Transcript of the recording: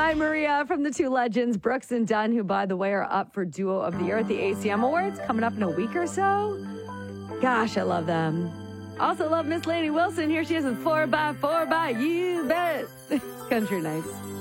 by Maria from the Two Legends, Brooks and Dunn, who, by the way, are up for Duo of the Year at the ACM Awards coming up in a week or so. Gosh, I love them. Also love Miss Lainey Wilson. Here she is with 4x4 by You Bet. It's country nice.